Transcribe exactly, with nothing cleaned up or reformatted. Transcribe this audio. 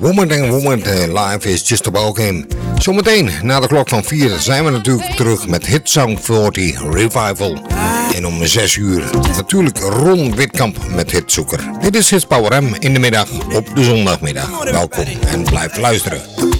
Woman and Woman Live is just a ballgame. Zometeen, na de klok van vier, zijn we natuurlijk terug met Hit Song veertig Revival. En om zes uur natuurlijk Ron Witkamp met Hitzoeker. Dit is Hits Power M in de middag op de zondagmiddag. Welkom en blijf luisteren.